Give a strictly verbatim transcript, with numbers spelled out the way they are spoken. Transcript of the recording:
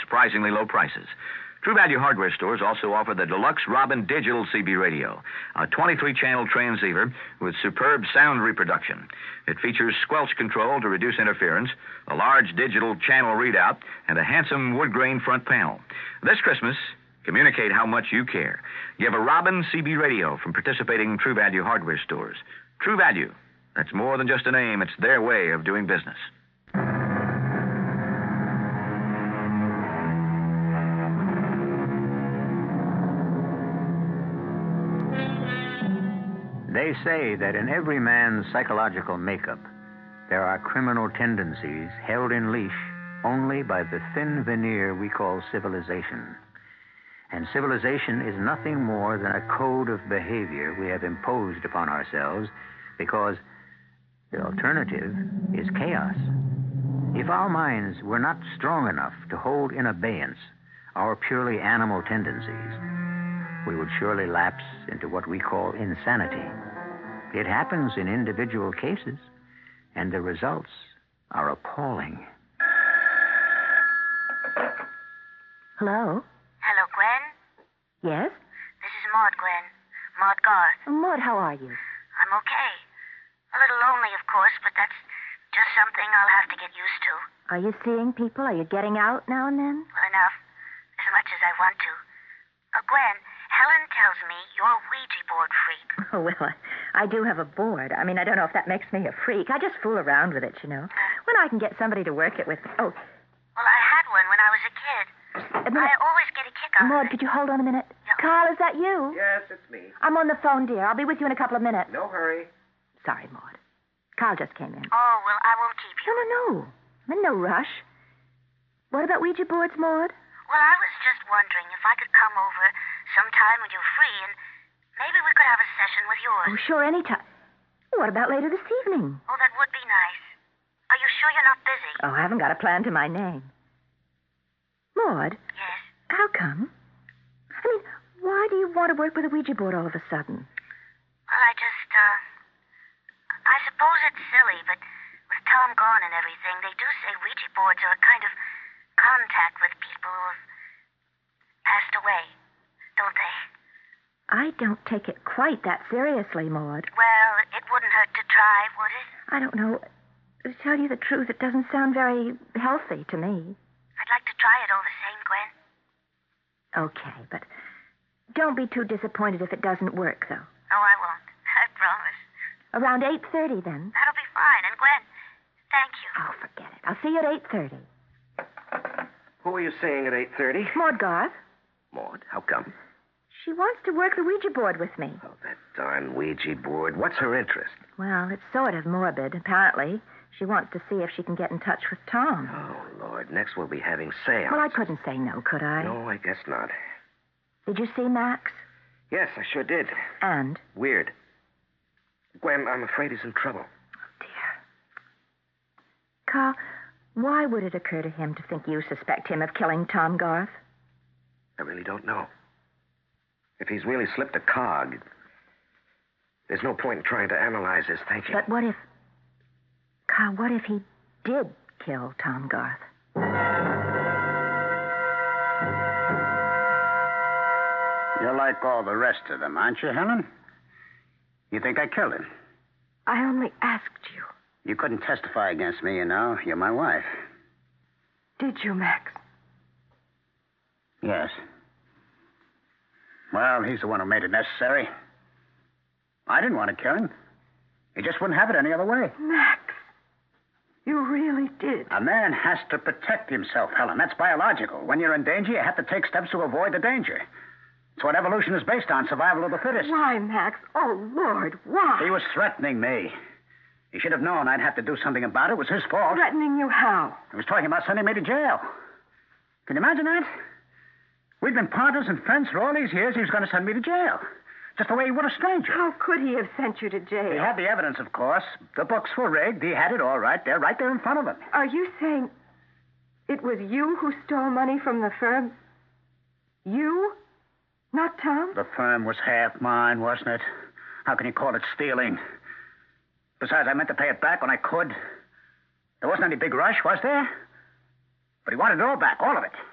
surprisingly low prices. True Value hardware stores also offer the Deluxe Robin Digital C B radio, a twenty-three channel transceiver with superb sound reproduction. It features squelch control to reduce interference, a large digital channel readout, and a handsome wood grain front panel. This Christmas, communicate how much you care. Give a Robin C B radio from participating True Value hardware stores. True Value. That's more than just a name. It's their way of doing business. They say that in every man's psychological makeup, there are criminal tendencies held in leash only by the thin veneer we call civilization. And civilization is nothing more than a code of behavior we have imposed upon ourselves because the alternative is chaos. If our minds were not strong enough to hold in abeyance our purely animal tendencies, we would surely lapse into what we call insanity. It happens in individual cases, and the results are appalling. Hello? Hello, Gwen? Yes? This is Maud, Gwen. Maud Garth. Oh, Maud, how are you? I'm okay. A little lonely, of course, but that's just something I'll have to get used to. Are you seeing people? Are you getting out now and then? Well, enough. As much as I want to. Uh, Gwen, Helen tells me you're a Ouija board freak. Oh, well, I, I do have a board. I mean, I don't know if that makes me a freak. I just fool around with it, you know. When I can get somebody to work it with me. Oh. Well, I had one when I was a kid. A minute. I always get a kick out Maud, of it. could you hold on a minute? Yeah. Carl, is that you? Yes, it's me. I'm on the phone, dear. I'll be with you in a couple of minutes. No hurry. Sorry, Maud. Carl just came in. Oh, well, I won't keep you. No, no, no. I'm in no rush. What about Ouija boards, Maud? Well, I was just wondering if I could come over sometime when you're free, and maybe we could have a session with yours. Oh, sure, anytime. What about later this evening? Oh, that would be nice. Are you sure you're not busy? Oh, I haven't got a plan to my name. Maud? Yes? How come? I mean, why do you want to work with a Ouija board all of a sudden? Well, I just, uh... I suppose it's silly, but with Tom gone and everything, they do say Ouija boards are a kind of contact with people who have passed away, don't they? I don't take it quite that seriously, Maud. Well, it wouldn't hurt to try, would it? I don't know. To tell you the truth, it doesn't sound very healthy to me. I'd like to try it all the same, Gwen. Okay, but don't be too disappointed if it doesn't work, though. Oh, I won't. I promise. Around eight thirty, then. That'll be fine. And, Gwen, thank you. Oh, forget it. I'll see you at eight thirty. Who are you seeing at eight thirty? Maud Garth. Maud, how come? She wants to work the Ouija board with me. Oh, that darn Ouija board. What's her interest? Well, it's sort of morbid, apparently. She wants to see if she can get in touch with Tom. Oh, Lord. Next we'll be having seances. Well, I couldn't say no, could I? No, I guess not. Did you see Max? Yes, I sure did. And? Weird. Gwen, I'm afraid he's in trouble. Oh, dear. Carl, why would it occur to him to think you suspect him of killing Tom Garth? I really don't know. If he's really slipped a cog, there's no point in trying to analyze his thinking. But what if... Carl, what if he did kill Tom Garth? You're like all the rest of them, aren't you, Helen? You think I killed him? I only asked you. You couldn't testify against me, you know. You're my wife. Did you, Max? Yes. Well, he's the one who made it necessary. I didn't want to kill him. He just wouldn't have it any other way. Max, you really did. A man has to protect himself, Helen. That's biological. When you're in danger, you have to take steps to avoid the danger. It's what evolution is based on, survival of the fittest. Why, Max? Oh, Lord, why? He was threatening me. He should have known I'd have to do something about it. It was his fault. Threatening you how? He was talking about sending me to jail. Can you imagine that? We'd been partners and friends for all these years. He was going to send me to jail. Just the way he would a stranger. How could he have sent you to jail? He had the evidence, of course. The books were rigged. He had it all right there, right there in front of him. Are you saying it was you who stole money from the firm? You? Not Tom? The firm was half mine, wasn't it? How can you call it stealing? Besides, I meant to pay it back when I could. There wasn't any big rush, was there? But he wanted it all back, all of it.